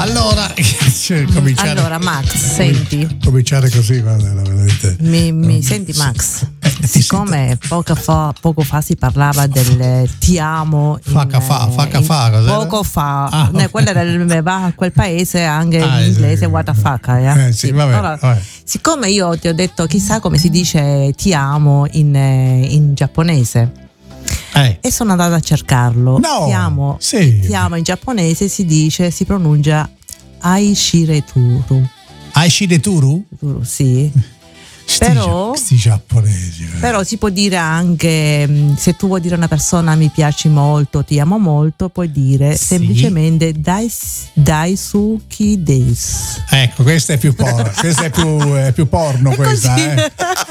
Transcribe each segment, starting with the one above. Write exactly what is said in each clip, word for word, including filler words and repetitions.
Allora, cioè, cominciare, allora Max, senti. Cominciare così, guarda, veramente. Mi, mi senti Max? Eh, Siccome poco fa, poco fa si parlava del ti amo in, Facca fa, facca fa, cos'era? poco fa, Ah, okay. Quello era il, va a quel paese anche ah, in inglese, sì. what the fuck, eh? Eh, sì, vabbè, allora, vabbè. siccome io ti ho detto chissà come si dice ti amo in, in giapponese, Eh. e sono andata a cercarlo. No, ti amo, sì. ti amo in giapponese si dice, si pronuncia Aishireturu. Aishireturu? Sì. Sti, Però, sti giapponesi. Eh. però si può dire anche, se tu vuoi dire a una persona mi piaci molto, ti amo molto, puoi dire Sì. semplicemente dai, daisuki desu. Ecco, questa è più porno, questa è più, è più porno È questa, così. eh.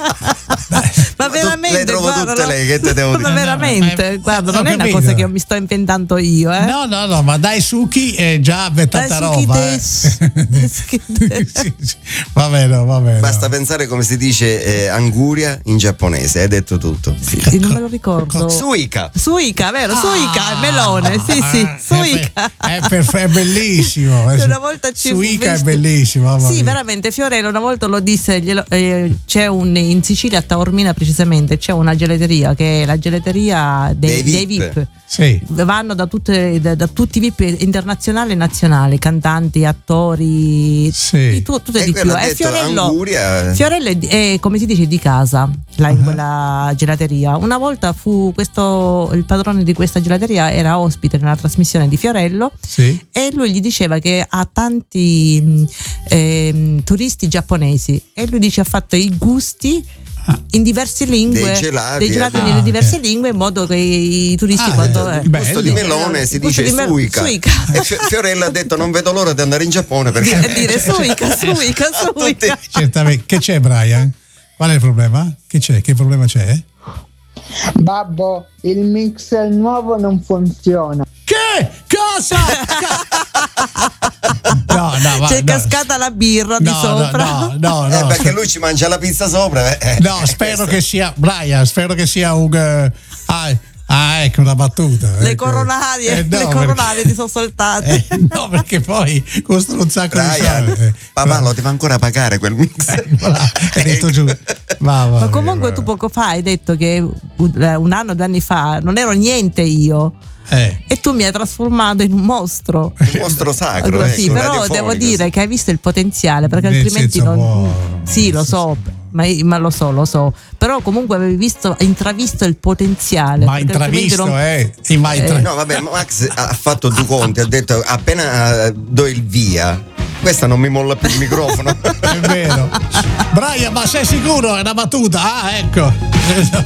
Ma veramente, le trovo guarda, tutte no, lei, che te devo dire? ma veramente, No, eh, guarda, ho non è una capito. cosa che io mi sto inventando io, eh. No, no, no, ma dai Suki è già tanta Daisuki roba. Eh. desu. Daisuki desu. Sì, sì. Va bene, va bene. Basta pensare come si dice eh, anguria in giapponese, hai detto tutto. Sì, non me lo ricordo. Suika. Suica, vero? Ah, Suica, melone, sì, sì, eh, suica. È, per- è bellissimo. Una volta ci Suica è fu- bellissimo. mamma Sì, mia. veramente, Fiorello una volta lo disse, glielo- eh, c'è un, in Sicilia, a Taormina precisamente, c'è una gelateria che è la gelateria dei, Dei dei V I P. V I P. Sì. Vanno da, tutte, da, da tutti i V I P internazionali e nazionali, cantanti, attori, Sì. di tu- tutto e E di più. quello ha E detto Fiorello, anguria. Fiorello è, di- è, come si dice, di casa, là in quella gelateria. Una volta fu questo, il padrone di questa gelateria era ospite nella trasmissione di Fiorello, Sì. e lui gli diceva che ha tanti mh, ehm, turisti giapponesi, e lui dice ha fatto i gusti in diverse lingue, Dei gelati, dei gelati eh. nelle Ah, diverse ok. lingue, in modo che i turisti Ah, quando eh, eh, Il gusto di bello. melone si Il gusto dice di mel- suica. suica. E Fi- Fiorella ha detto non vedo l'ora di andare in Giappone di- perché a dire suica, suica, suica. Certamente. Che c'è, Brian? Qual è il problema? Che c'è? Che problema c'è? Babbo, il mixer nuovo non funziona. Che? Cosa? No, no, va, C'è no. cascata la birra di No, sopra. no, no, no, Eh, no. perché lui ci mangia la pizza sopra. eh, eh. No, spero che sia Brian, spero che sia un eh, ah, ah, ecco una battuta. Le ecco. coronarie, Eh, no, le coronarie ti sono saltate. Eh, no, perché poi costano un sacco di Brian, soldi. Eh, papà lo deve ancora pagare quel mix. eh, voilà, è detto giù. Va, va, Ma comunque va. tu poco fa hai detto che un anno, due anni fa non ero niente io, Eh, e tu mi hai trasformato in un mostro. Un mostro sacro. Allora, ecco, sì, però radiofonico, devo sì. dire che hai visto il potenziale, perché Nel altrimenti senso non. buono. Sì, lo Nel so, ma, ma lo so, lo so. Però comunque avevi visto, intravisto il potenziale. ma perché altrimenti intravisto, non- eh? Sì, ma intra- No, vabbè, Max ha fatto due conti, ha detto appena eh, do il via, questa non mi molla più il microfono. È vero. Brian, ma sei sicuro? È una battuta? Ah, ecco.